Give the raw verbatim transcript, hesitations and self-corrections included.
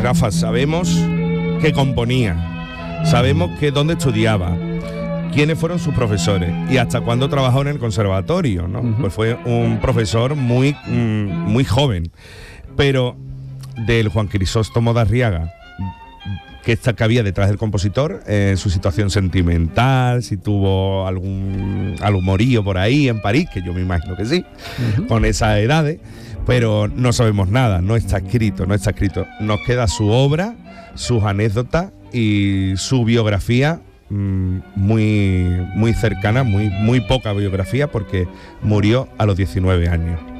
Rafa, sabemos que componía, sabemos que dónde estudiaba, quiénes fueron sus profesores y hasta cuándo trabajó en el conservatorio, ¿no? Uh-huh. Pues fue un profesor muy, muy joven, pero del Juan Crisóstomo de Arriaga, que, está, que había detrás del compositor, eh, su situación sentimental, si tuvo algún, algún morillo por ahí en París, que yo me imagino que sí, uh-huh. con esas edades, pero no sabemos nada, no está escrito, no está escrito. Nos queda su obra, sus anécdotas y su biografía mmm, muy, muy cercana, muy, muy poca biografía, porque murió a los diecinueve años.